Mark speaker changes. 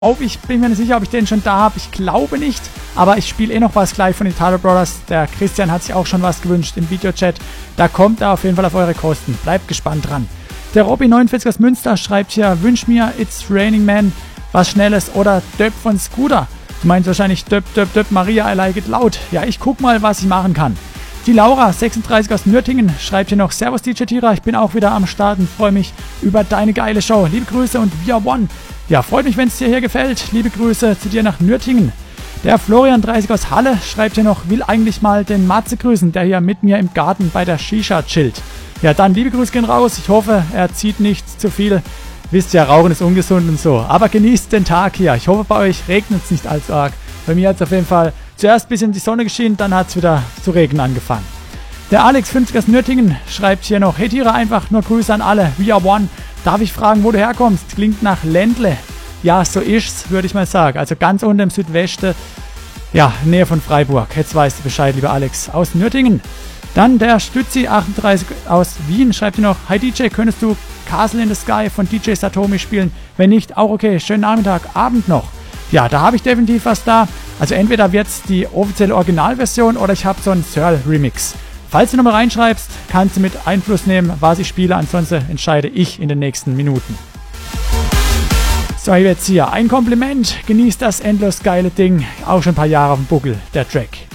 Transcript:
Speaker 1: Oh, ich bin mir nicht sicher, ob ich den schon da habe. Ich glaube nicht. Aber ich spiele eh noch was gleich von den Italo Brothers. Der Christian hat sich auch schon was gewünscht im Videochat. Da kommt er auf jeden Fall auf eure Kosten. Bleibt gespannt dran. Der Robby49 aus Münster schreibt hier, wünsch mir It's Raining Man was Schnelles oder Döp von Scooter. Du meinst wahrscheinlich Döp, Maria, I like it laut. Ja, ich guck mal, was ich machen kann. Die Laura, 36 aus Nürtingen, schreibt hier noch, Servus DJ Tira, ich bin auch wieder am Start und freue mich über deine geile Show. Liebe Grüße und We are one. Ja, freut mich, wenn es dir hier gefällt. Liebe Grüße zu dir nach Nürtingen. Der Florian, 30 aus Halle, schreibt hier noch, will eigentlich mal den Matze grüßen, der hier mit mir im Garten bei der Shisha chillt. Ja, dann liebe Grüße gehen raus. Ich hoffe, er zieht nicht zu viel. Wisst ja, Rauchen ist ungesund und so. Aber genießt den Tag hier. Ich hoffe, bei euch regnet es nicht allzu arg. Bei mir hat es auf jeden Fall zuerst ein bisschen die Sonne geschienen, dann hat es wieder zu regnen angefangen. Der Alex, 50 aus Nürtingen, schreibt hier noch, hey Tira, einfach nur Grüße an alle. We are one. Darf ich fragen, wo du herkommst? Klingt nach Ländle. Ja, so ist's, würde ich mal sagen. Also ganz unten im Südwesten, ja, Nähe von Freiburg. Jetzt weißt du Bescheid, lieber Alex, aus Nürtingen. Dann der Stützi, 38 aus Wien, schreibt hier noch, hi DJ, könntest du Castle in the Sky von DJ Satomi spielen? Wenn nicht, auch okay, schönen Nachmittag, Abend noch. Ja, da habe ich definitiv was da. Also entweder wird es die offizielle Originalversion oder ich habe so einen Searle-Remix. Falls du nochmal reinschreibst, kannst du mit Einfluss nehmen, was ich spiele. Ansonsten entscheide ich in den nächsten Minuten. So, jetzt hier ein Kompliment. Genießt das endlos geile Ding. Auch schon ein paar Jahre auf dem Buckel, der Track.